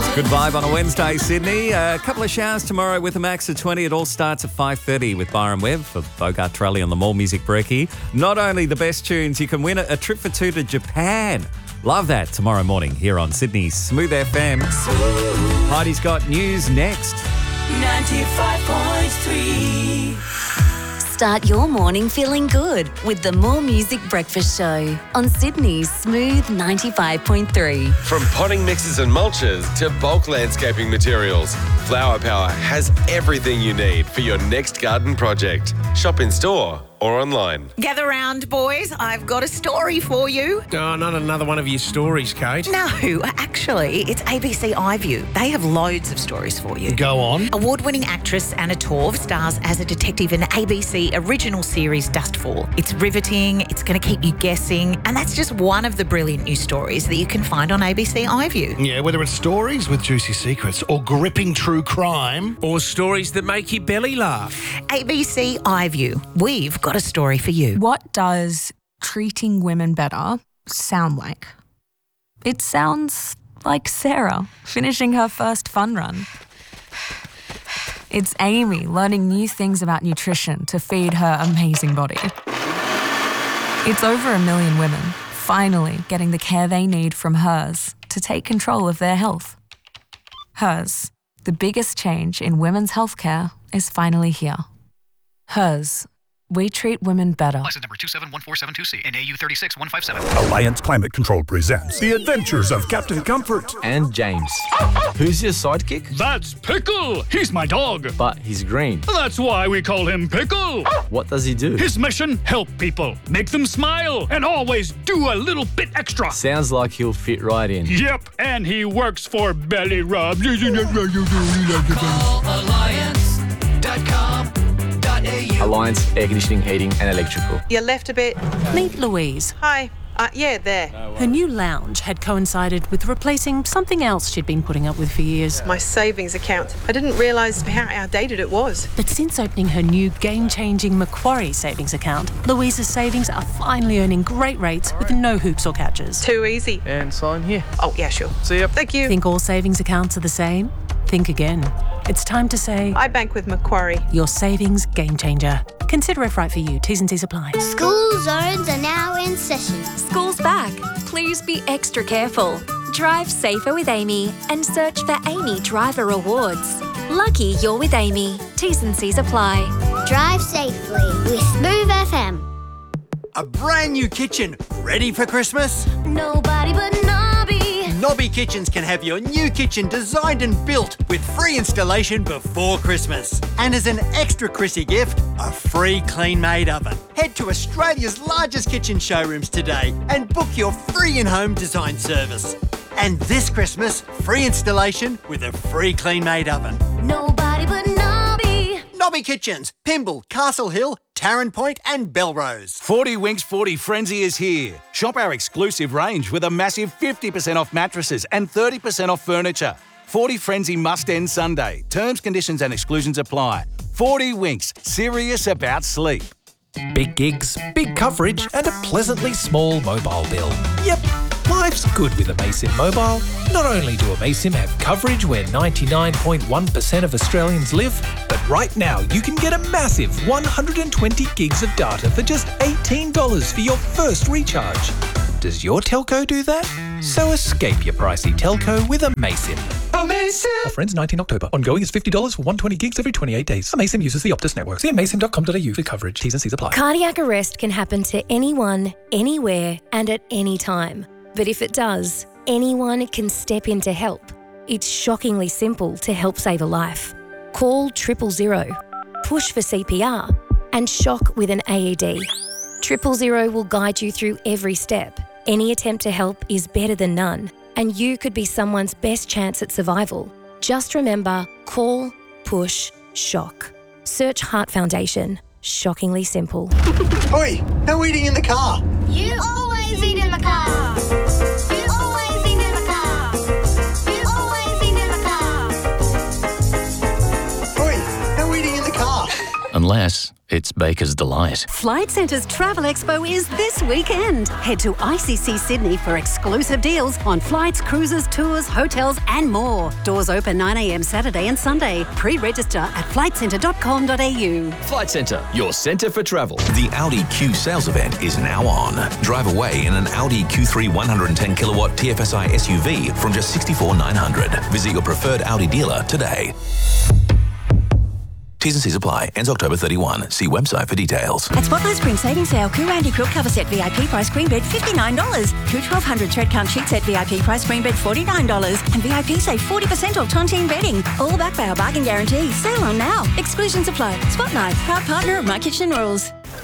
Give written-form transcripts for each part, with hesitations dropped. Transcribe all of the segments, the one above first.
Good vibe on a Wednesday, Sydney. A couple of showers tomorrow with a max of 20. It all starts at 5:30 with Byron Webb for Bogart Trolley on the More Music Brekkie. Not only the best tunes, you can win a trip for two to Japan. Love that tomorrow morning here on Sydney's Smooth FM. Heidi's got news next. 95.3. Start your morning feeling good with the More Music Breakfast Show on Sydney's Smooth 95.3. From potting mixes and mulches to bulk landscaping materials, Flower Power has everything you need for your next garden project. Shop in store or online. Gather round, boys. I've got a story for you. Oh, not another one of your stories, Kate. No, actually, it's ABC iView. They have loads of stories for you. Go on. Award-winning actress Anna Torv stars as a detective in the ABC original series Dustfall. It's riveting, it's going to keep you guessing, and that's just one of the brilliant new stories that you can find on ABC iView. Yeah, whether it's stories with juicy secrets or gripping true crime or stories that make your belly laugh. ABC iView. We've got a story for you. What does treating women better sound like? It sounds like Sarah finishing her first fun run. It's Amy learning new things about nutrition to feed her amazing body. It's over 1 million women finally getting the care they need from Hers to take control of their health. Hers, the biggest change in women's healthcare, is finally here. Hers. We treat women better. License number 271472C and AU 36157. Alliance Climate Control presents The Adventures of Captain Comfort and James. Who's your sidekick? That's Pickle. He's my dog. But he's green. That's why we call him Pickle. What does he do? His mission, help people, make them smile, and always do a little bit extra. Sounds like he'll fit right in. Yep, and he works for Belly Rub. Call alliance.com. Alliance Air Conditioning, Heating and Electrical. You left a bit. Meet Louise. Hi. Yeah, there. Her new lounge had coincided with replacing something else she'd been putting up with for years. My savings account. I didn't realise how outdated it was. But since opening her new game-changing Macquarie savings account, Louise's savings are finally earning great rates with no hoops or catches. Too easy. And sign here. Oh, yeah, sure. See ya. Thank you. Think all savings accounts are the same? Think again. It's time to say... I bank with Macquarie. Your savings game changer. Consider if right for you. T's and C's apply. School zones are now in session. School's back. Please be extra careful. Drive safer with Amy and search for Amy Driver Awards. Lucky you're with Amy. T's and C's apply. Drive safely with Smooth FM. A brand new kitchen ready for Christmas? Nobody but Nobby. Nobby Kitchens can have your new kitchen designed and built with free installation before Christmas. And as an extra Chrissy gift, a free clean-made oven. Head to Australia's largest kitchen showrooms today and book your free in-home design service. And this Christmas, free installation with a free clean-made oven. Nobody but Nobby. Nobby Kitchens, Pymble, Castle Hill, Tarrant Point and Belrose. 40 Winks 40 Frenzy is here. Shop our exclusive range with a massive 50% off mattresses and 30% off furniture. 40 Frenzy must end Sunday. Terms, conditions and exclusions apply. 40 Winks, serious about sleep. Big gigs, big coverage and a pleasantly small mobile bill. Yep, life's good with Amaysim Mobile. Not only do Amaysim have coverage where 99.1% of Australians live, but right now you can get a massive 120 gigs of data for just $18 for your first recharge. Does your telco do that? So escape your pricey telco with Amaysim. Amazing! Offer ends 19 October. Ongoing is $50 for 120 gigs every 28 days. Amaysim uses the Optus network. See amaysim.com.au for coverage. T's and C's apply. Cardiac arrest can happen to anyone, anywhere, and at any time. But if it does, anyone can step in to help. It's shockingly simple to help save a life. Call 000, push for CPR, and shock with an AED. 000 will guide you through every step. Any attempt to help is better than none, and you could be someone's best chance at survival. Just remember, call, push, shock. Search Heart Foundation. Shockingly simple. Oi, no eating in the car. You always eat in the car. You always eat in the car. You always eat in the car. Oi, no eating in the car. Unless it's Baker's Delight. Flight Centre's Travel Expo is this weekend. Head to ICC Sydney for exclusive deals on flights, cruises, tours, hotels and more. Doors open 9 a.m. Saturday and Sunday. Pre-register at flightcentre.com.au. Flight Centre, your centre for travel. The Audi Q sales event is now on. Drive away in an Audi Q3 110 kilowatt TFSI SUV from just $64,900. Visit your preferred Audi dealer today. T's and C's apply. Ends October 31. See website for details. At Spotlight Spring Savings Sale, Koo Anti-Quilt Cover Set VIP price Queen Bed $59. Koo 1200 Thread Count Sheet Set VIP price Queen Bed $49. And VIP save 40% off Tontine bedding. All backed by our bargain guarantee. Sale on now. Exclusions apply. Spotlight, proud partner of My Kitchen Rules.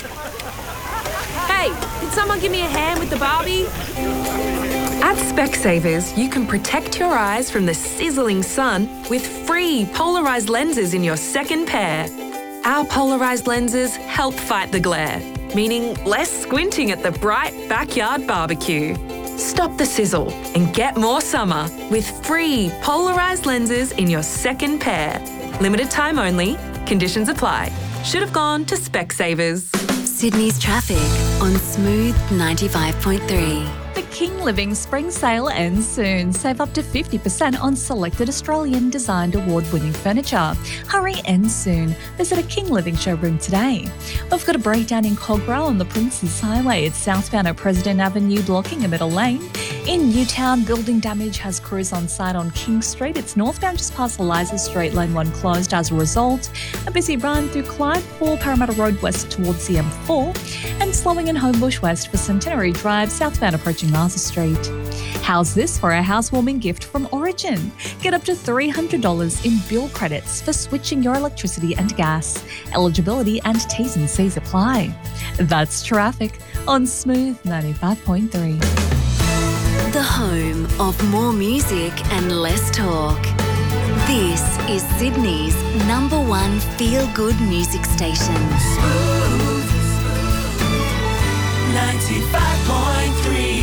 Hey, did someone give me a hand with the Barbie? At Specsavers, you can protect your eyes from the sizzling sun with free polarised lenses in your second pair. Our polarised lenses help fight the glare, meaning less squinting at the bright backyard barbecue. Stop the sizzle and get more summer with free polarised lenses in your second pair. Limited time only. Conditions apply. Should have gone to Specsavers. Sydney's traffic on Smooth 95.3. The King Living Spring Sale ends soon. Save up to 50% on selected Australian designed award-winning furniture. Hurry, ends soon. Visit a King Living showroom today. We've got a breakdown in Cogra on the Princes Highway. It's southbound at President Avenue, blocking a middle lane. In Newtown, building damage has crews on site on King Street. It's northbound just past Eliza Street, lane 1 closed as a result. A busy run through Clyde 4, Parramatta Road west towards the M4. And slowing in Homebush West for Centenary Drive, southbound approaching Martha Street. How's this for a housewarming gift from Origin? Get up to $300 in bill credits for switching your electricity and gas. Eligibility and T's and C's apply. That's traffic on Smooth 95.3. The home of more music and less talk. This is Sydney's #1 feel-good music station. Smooth 95.3.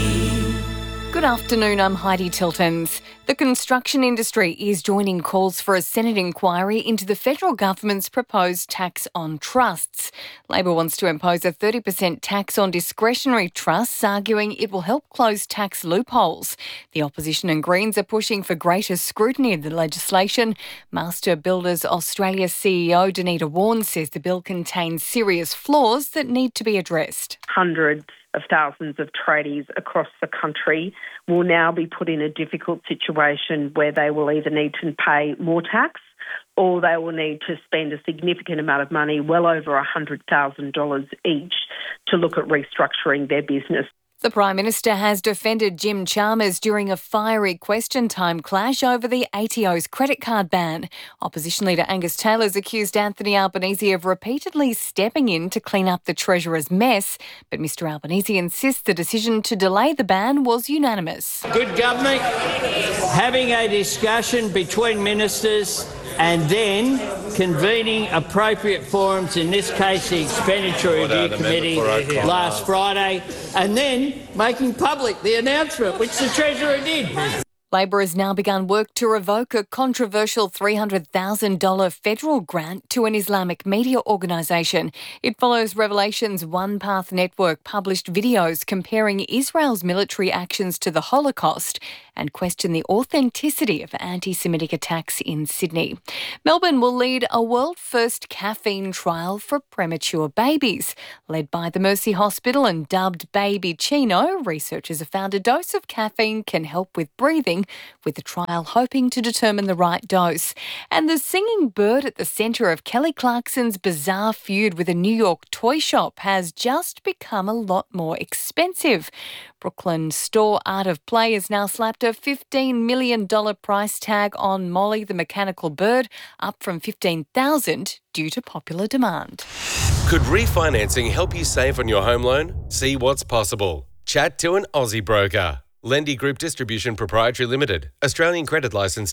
Good afternoon, I'm Heidi Tiltons. The construction industry is joining calls for a Senate inquiry into the federal government's proposed tax on trusts. Labor wants to impose a 30% tax on discretionary trusts, arguing it will help close tax loopholes. The opposition and Greens are pushing for greater scrutiny of the legislation. Master Builders Australia CEO Danita Warren says the bill contains serious flaws that need to be addressed. Hundreds of thousands of tradies across the country will now be put in a difficult situation where they will either need to pay more tax or they will need to spend a significant amount of money, well over $100,000 each, to look at restructuring their business. The Prime Minister has defended Jim Chalmers during a fiery question time clash over the ATO's credit card ban. Opposition leader Angus Taylor's accused Anthony Albanese of repeatedly stepping in to clean up the Treasurer's mess, but Mr Albanese insists the decision to delay the ban was unanimous. Good government, having a discussion between ministers and then convening appropriate forums, in this case the Expenditure Review Committee last Friday, and then making public the announcement, which the Treasurer did. Labor has now begun work to revoke a controversial $300,000 federal grant to an Islamic media organisation. It follows Revelation's One Path Network published videos comparing Israel's military actions to the Holocaust and question the authenticity of anti-Semitic attacks in Sydney. Melbourne will lead a world-first caffeine trial for premature babies. Led by the Mercy Hospital and dubbed Baby Chino, researchers have found a dose of caffeine can help with breathing, with the trial hoping to determine the right dose. And the singing bird at the centre of Kelly Clarkson's bizarre feud with a New York toy shop has just become a lot more expensive. Brooklyn store Art of Play has now slapped a $15 million price tag on Molly the mechanical bird, up from $15,000 due to popular demand. Could refinancing help you save on your home loan? See what's possible. Chat to an Aussie broker. Lendy Group Distribution Proprietary Limited. Australian Credit Licence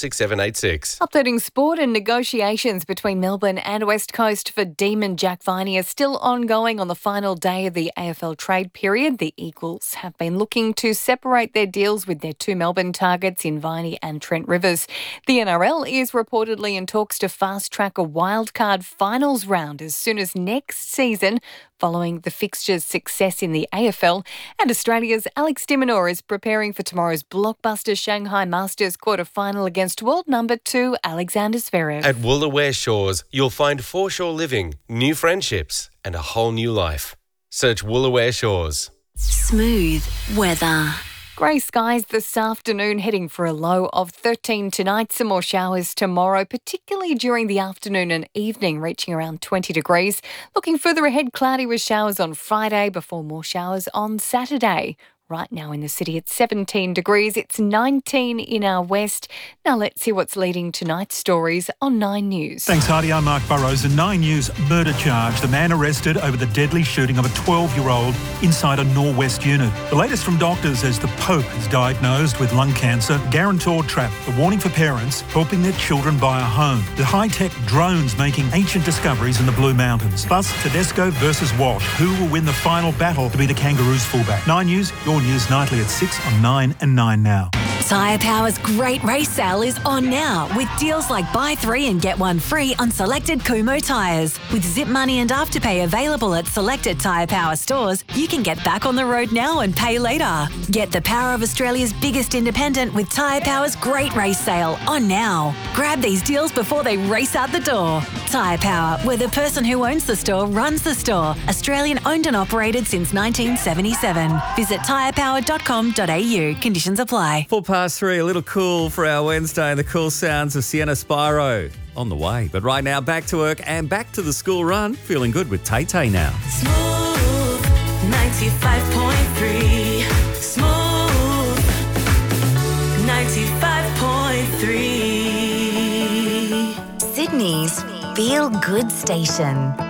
246786. Updating sport, and negotiations between Melbourne and West Coast for Demon Jack Viney are still ongoing on the final day of the AFL trade period. The Eagles have been looking to separate their deals with their two Melbourne targets in Viney and Trent Rivers. The NRL is reportedly in talks to fast-track a wildcard finals round as soon as next season, following the fixture's success in the AFL. And Australia's Alex de Minaur is preparing for tomorrow's blockbuster Shanghai Masters quarter-final against world number 2 Alexander Zverev. At Woolaware Shores, you'll find foreshore living, new friendships, and a whole new life. Search Woolaware Shores. Smooth weather. Grey skies this afternoon, heading for a low of 13 tonight. Some more showers tomorrow, particularly during the afternoon and evening, reaching around 20 degrees. Looking further ahead, cloudy with showers on Friday before more showers on Saturday. Right now in the city, it's 17 degrees. It's 19 in our west. Now let's hear what's leading tonight's stories on 9 News. Thanks, Heidi. I'm Mark Burrows. A 9 News murder charge. The man arrested over the deadly shooting of a 12-year-old inside a Norwest unit. The latest from doctors as the Pope is diagnosed with lung cancer. Guarantor trap. A warning for parents helping their children buy a home. The high-tech drones making ancient discoveries in the Blue Mountains. Plus, Tedesco versus Walsh. Who will win the final battle to be the Kangaroos fullback? 9 News, your news nightly at 6 on 9 and 9 now. Tyre Power's great race sale is on now with deals like buy 3 and get 1 free on selected Kumho tyres. With Zip Money and Afterpay available at selected Tyre Power stores, you can get back on the road now and pay later. Get the power of Australia's biggest independent with Tyre Power's great race sale on now. Grab these deals before they race out the door. Tyre Power, where the person who owns the store runs the store. Australian owned and operated since 1977. Visit tyrepower.com.au. Conditions apply. 3, a little cool for our Wednesday, and the cool sounds of Sienna Spyro on the way. But right now, back to work and back to the school run. Feeling good with Tay Tay now. Smooth 95.3. Smooth 95.3. Sydney's Feel Good Station.